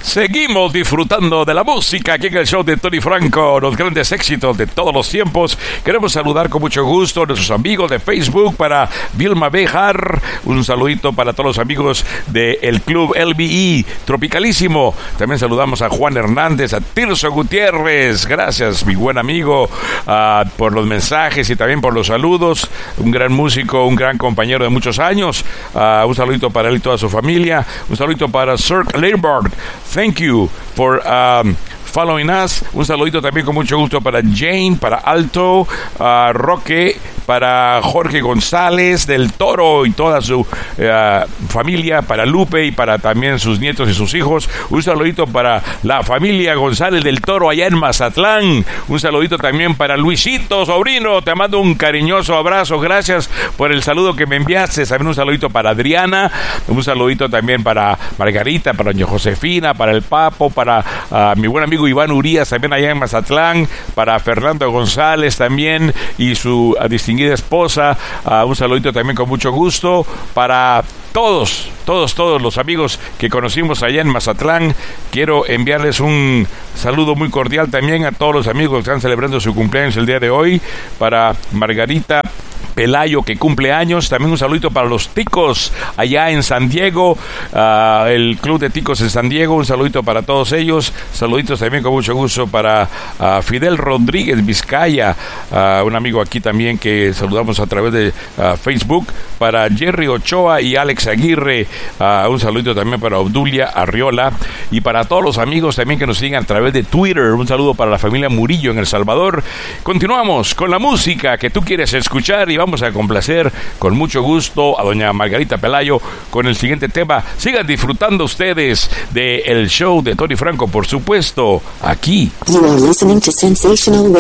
Seguimos disfrutando de la música aquí en el show de Tony Franco, los grandes éxitos de todos los tiempos. Queremos saludar con mucho gusto a nuestros amigos de Facebook, para Vilma Bejar, un saludito para todos los amigos del Club LBI Tropicalísimo. También saludamos a Juan Hernández, a Tirso Gutiérrez. Gracias, mi buen amigo, por los mensajes y también por los saludos. Un gran músico, un gran compañero de muchos años. Un saludito para él y toda su familia. Un saludito para Sir Lambert. Thank you for following us. Un saludito también con mucho gusto para Jane, para Alto, Roque, para Jorge González del Toro y toda su familia, para Lupe y para también sus nietos y sus hijos. Un saludito para la familia González del Toro allá en Mazatlán. Un saludito también para Luisito, sobrino, te mando un cariñoso abrazo. Gracias por el saludo que me enviaste. También un saludito para Adriana, un saludito también para Margarita, para doña Josefina, para el Papo, para mi buen amigo Iván Urías también allá en Mazatlán, para Fernando González también y su distinguida esposa. Un saludito también con mucho gusto para todos los amigos que conocimos allá en Mazatlán. Quiero enviarles un saludo muy cordial también a todos los amigos que están celebrando su cumpleaños el día de hoy. Para Margarita Pelayo, que cumple años. También un saludito para los Ticos allá en San Diego, el Club de Ticos en San Diego. Un saludito para todos ellos. Saluditos también con mucho gusto para Fidel Rodríguez Vizcaya, un amigo aquí también que saludamos a través de Facebook. Para Jerry Ochoa y Alex Aguirre, un saludito también para Obdulia Arriola, y para todos los amigos también que nos siguen a través de Twitter. Un saludo para la familia Murillo en El Salvador. Continuamos con la música que tú quieres escuchar y vamos a complacer con mucho gusto a doña Margarita Pelayo con el siguiente tema. Sigan disfrutando ustedes del show de Tony Franco, por supuesto, aquí. You are listening to Sensational